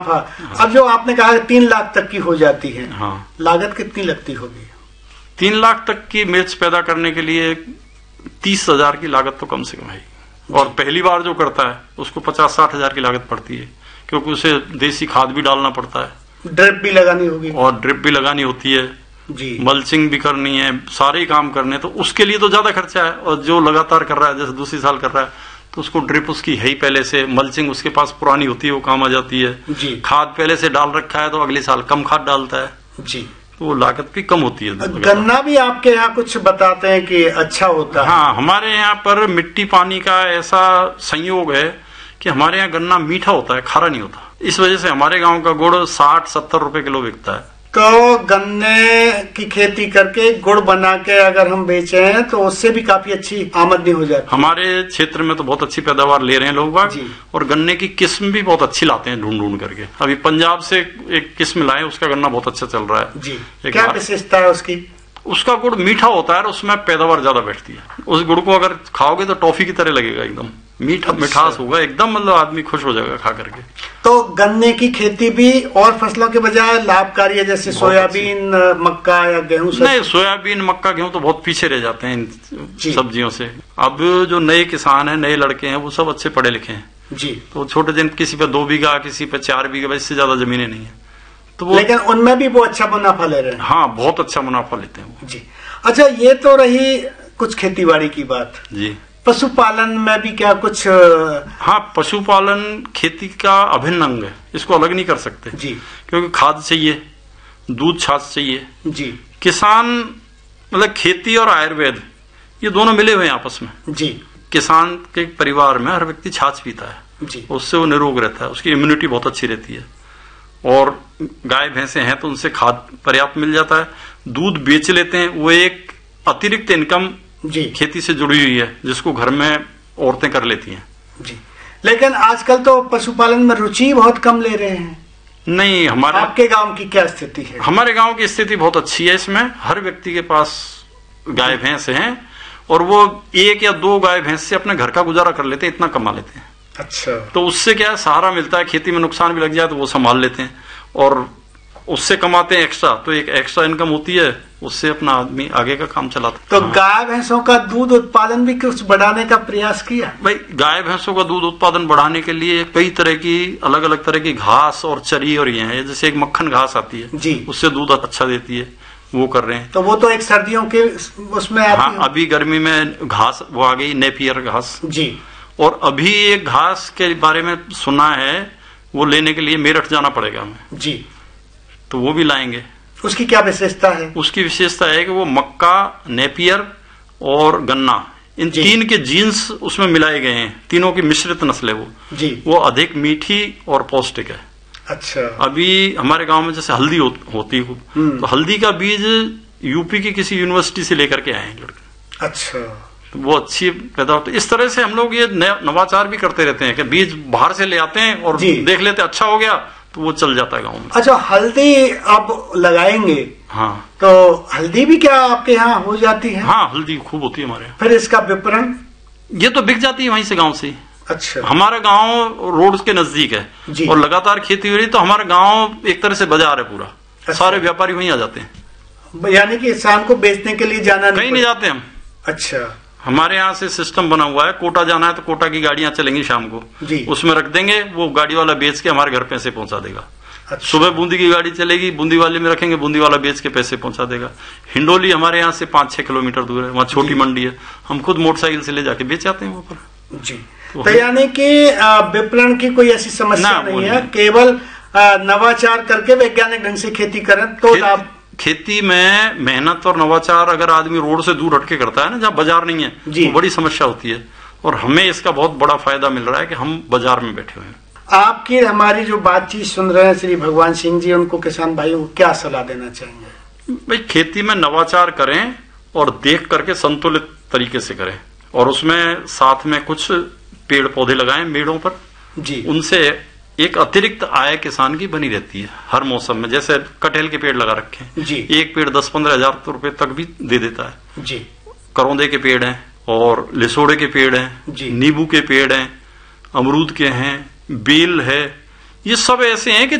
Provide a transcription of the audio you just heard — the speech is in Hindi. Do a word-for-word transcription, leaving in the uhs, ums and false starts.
हाँ। अब जो आपने कहा तीन लाख तक की हो जाती है, हाँ, लागत कितनी लगती होगी? तीन लाख तक की मिर्च पैदा करने के लिए तीस हजार की लागत तो कम से कम है, और पहली बार जो करता है उसको पचास साठ हजार की लागत पड़ती है, क्योंकि उसे देसी खाद भी डालना पड़ता है, ड्रिप भी लगानी होगी, और ड्रिप भी लगानी होती है जी, मल्चिंग भी करनी है, सारे काम करने, तो उसके लिए तो ज्यादा खर्चा है। और जो लगातार कर रहा है, जैसे दूसरी साल कर रहा है, तो उसको ड्रिप उसकी है ही पहले से, मल्चिंग उसके पास पुरानी होती है, वो काम आ जाती है जी, खाद पहले से डाल रखा है तो अगले साल कम खाद डालता है जी, तो वो लागत भी कम होती है। गन्ना भी आपके यहाँ कुछ बताते हैं कि अच्छा होता है? हाँ, हमारे यहाँ पर मिट्टी पानी का ऐसा संयोग है कि हमारे यहाँ गन्ना मीठा होता है, खारा नहीं होता। इस वजह से हमारे गांव का गुड़ साठ सत्तर रुपए किलो बिकता है। तो गन्ने की खेती करके गुड़ बना के अगर हम बेचे हैं तो उससे भी काफी अच्छी आमदनी हो जाती है। हमारे क्षेत्र में तो बहुत अच्छी पैदावार ले रहे हैं लोग बाग, और गन्ने की किस्म भी बहुत अच्छी लाते हैं ढूंढ ढूंढ करके। अभी पंजाब से एक किस्म लाए, उसका गन्ना बहुत अच्छा चल रहा है जी। क्या विशेषता है उसकी? उसका गुड़ मीठा होता है और उसमें पैदावार ज्यादा बैठती है। उस गुड़ को अगर खाओगे तो टॉफी की तरह लगेगा, एकदम मीठा मिठास होगा एकदम, मतलब आदमी खुश हो जाएगा खा करके। तो गन्ने की खेती भी और फसलों के बजाय लाभकारी है, जैसे सोयाबीन, मक्का या गेहूं? नहीं, सोयाबीन मक्का गेहूं तो बहुत पीछे रह जाते हैं इन सब्जियों से। अब जो नए किसान हैं, नए लड़के हैं, वो सब अच्छे पढ़े लिखे हैं जी, तो छोटे जिन किसी पे दो बीघा, किसी पे चार बीघा, इससे ज्यादा जमीनें नहीं है, तो वो, लेकिन उनमें भी वो अच्छा मुनाफा ले रहे हैं। हाँ, बहुत अच्छा मुनाफा लेते हैं जी। अच्छा, ये तो रही कुछ खेतीबाड़ी की बात जी। पशुपालन में भी क्या कुछ? हाँ, पशुपालन खेती का अभिन्न अंग है, इसको अलग नहीं कर सकते जी, क्योंकि खाद चाहिए, दूध छाछ चाहिए जी। किसान मतलब खेती और आयुर्वेद ये दोनों मिले हुए हैं आपस में जी। किसान के परिवार में हर व्यक्ति छाछ पीता है जी, उससे वो निरोग रहता है, उसकी इम्यूनिटी बहुत अच्छी रहती है, और गाय भैंसे हैं तो उनसे खाद पर्याप्त मिल जाता है, दूध बेच लेते हैं, वो एक अतिरिक्त इनकम जी खेती से जुड़ी हुई है, जिसको घर में औरतें कर लेती हैं जी। लेकिन आजकल तो पशुपालन में रुचि बहुत कम ले रहे हैं। नहीं, हमारे आपके गांव की क्या स्थिति है? हमारे गांव की स्थिति बहुत अच्छी है, इसमें हर व्यक्ति के पास गाय भैंस हैं, और वो एक या दो गाय भैंस से अपने घर का गुजारा कर लेते हैं, इतना कमा लेते हैं। अच्छा, तो उससे क्या है, सहारा मिलता है, खेती में नुकसान भी लग जाए तो वो संभाल लेते हैं, और उससे कमाते हैं एक्स्ट्रा, तो एक एक्स्ट्रा इनकम होती है, उससे अपना आदमी आगे का काम चलाता है। तो हाँ। गाय भैंसों का दूध उत्पादन भी कुछ बढ़ाने का प्रयास किया? भाई, गाय भैंसों का दूध उत्पादन बढ़ाने के लिए कई तरह की अलग अलग तरह की घास और चरी और ये है, जैसे एक मक्खन घास आती है जी, उससे दूध अच्छा देती है, वो कर रहे हैं। तो वो तो एक सर्दियों के उसमें आती हाँ, अभी गर्मी में घास वो आ गई, नेपियर घास जी। और अभी एक घास के बारे में सुना है, वो लेने के लिए मेरठ जाना पड़ेगा हमें जी, तो वो भी लाएंगे। उसकी क्या विशेषता है? उसकी विशेषता है कि वो मक्का, नेपियर और गन्ना, इन तीन के जीन्स उसमें मिलाए गए हैं, तीनों की मिश्रित नस्ल है वो जी। वो अधिक मीठी और पौष्टिक है। अच्छा, अभी हमारे गांव में जैसे हल्दी हो, होती है, तो हल्दी का बीज यूपी की किसी यूनिवर्सिटी से लेकर के आए हैं लड़के। अच्छा, तो वो अच्छी पैदा होती है। इस तरह से हम लोग ये नवाचार भी करते रहते हैं कि बीज बाहर से ले आते हैं और देख लेते अच्छा हो गया तो वो चल जाता है गांव में। अच्छा, हल्दी अब लगाएंगे? हाँ, तो हल्दी भी क्या आपके यहाँ हो जाती है? हाँ, हल्दी खूब होती है हमारे यहाँ। फिर इसका विपणन? ये तो बिक जाती है वहीं से, गांव से। अच्छा, हमारा गांव रोड के नजदीक है जी, और लगातार खेती हो रही, तो हमारा गांव एक तरह से बाजार है पूरा। अच्छा, सारे व्यापारी वहीं आ जाते हैं, यानी कि शाम को बेचने के लिए जाना कहीं नहीं जाते हम। अच्छा, हमारे यहाँ से सिस्टम बना हुआ है, कोटा जाना है तो कोटा की गाड़ियां चलेंगी शाम को जी, उसमें रख देंगे, वो गाड़ी वाला बेच के हमारे घर पैसे पहुंचा देगा। अच्छा, सुबह बूंदी की गाड़ी चलेगी, बूंदी वाले में रखेंगे, बूंदी वाला बेच के पैसे पहुंचा देगा। हिंडोली हमारे यहाँ से पांच छह किलोमीटर दूर है, वहाँ छोटी मंडी है, हम खुद मोटरसाइकिल से ले जाके बेच आते हैं वहां पर जी। तो, तो यानी कि विपणन की कोई ऐसी समस्या नहीं है, केवल नवाचार करके वैज्ञानिक ढंग से खेती करें तो लाभ। खेती में मेहनत और नवाचार अगर आदमी रोड से दूर हटके करता है ना, जहाँ बाजार नहीं है, तो बड़ी समस्या होती है, और हमें इसका बहुत बड़ा फायदा मिल रहा है कि हम बाजार में बैठे हुए हैं। आपकी हमारी जो बातचीत सुन रहे हैं श्री भगवान सिंह जी, उनको किसान भाइयों को क्या सलाह देना चाहेंगे? भाई, खेती में नवाचार करें और देख करके संतुलित तरीके से करें, और उसमें साथ में कुछ पेड़ पौधे लगाएं मेड़ों पर जी, उनसे एक अतिरिक्त आय किसान की बनी रहती है हर मौसम में। जैसे कटहल के पेड़ लगा रखे जी, एक पेड़ दस पंद्रह हजार रुपए तक भी दे देता है जी। करौंदे के पेड़ हैं, और लिसोड़े के पेड़ हैं, नींबू के पेड़ हैं, अमरूद के हैं, बेल है, ये सब ऐसे हैं कि